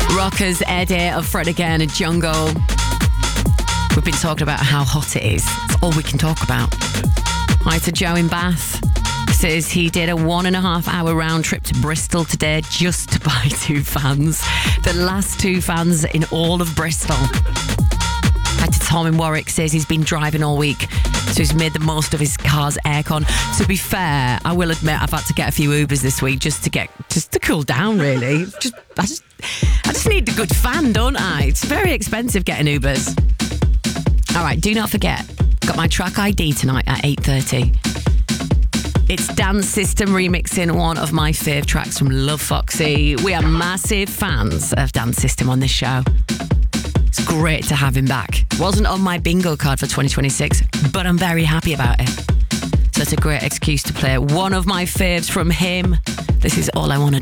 Rockers, Eddie of Fred Again and Jungle. We've been talking about how hot it is. It's all we can talk about. Hi to Joe in Bath. Says he did a 1.5 hour round trip to Bristol today just to buy 2 fans. The last 2 fans in all of Bristol. Hi to Tom in Warwick. Says he's been driving all week, so he's made the most of his car's aircon. To be fair, I will admit I've had to get a few Ubers this week just to cool down, really. I just need a good fan, don't I? It's very expensive getting Ubers. All right, do not forget, got my track ID tonight at 8:30. It's Dance System remixing one of my fave tracks from Love Foxy. We are massive fans of Dance System on this show. It's great to have him back. Wasn't on my bingo card for 2026, but I'm very happy about it. So it's a great excuse to play one of my faves from him. This is All I Want to